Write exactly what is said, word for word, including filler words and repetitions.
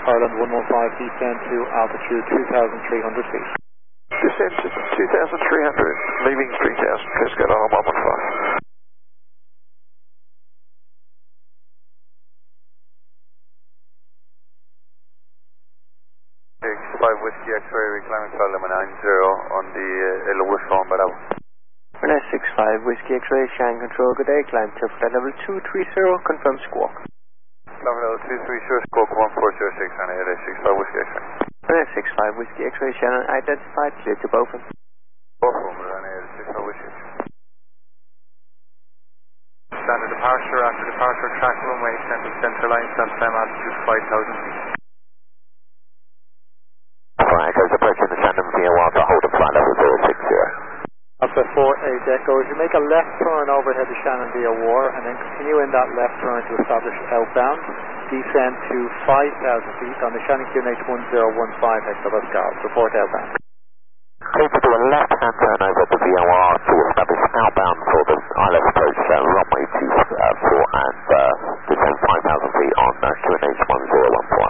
Ireland one one five, descend to altitude two thousand three hundred feet. Descend to two thousand three hundred, leaving three thousand, Coast Guard Island one one five. five Whiskey X-ray, reclimbing flight level nine zero on the uh, L O phone, Bravo. Renee six five Whiskey X-ray, Shannon Control, good day, climb to flight level two three zero, confirm squawk. Climb level two three zero, squawk one four zero six, on L A six five Whiskey X-ray. Renee six five Whiskey X-ray, Shannon identified, clear to Beaufort. Beaufort, on L A six five Whiskey X-ray. Standard departure, after departure, track runway, center center line, sunset altitude five thousand feet. Alright, goes approaching the Shandon V O R to hold at flight level zero six zero. Alpha four eight Echo, as you make a left turn overhead to Shannon V O R and then continue in that left turn to establish outbound, descend to five thousand feet on the Shannon Q N H one zero one five hectopascal, report outbound. Clear to do a left-hand turn over the V O R to establish outbound for the I L S approach uh, runway two four and uh, descend five thousand feet on uh, Q N H one zero one four.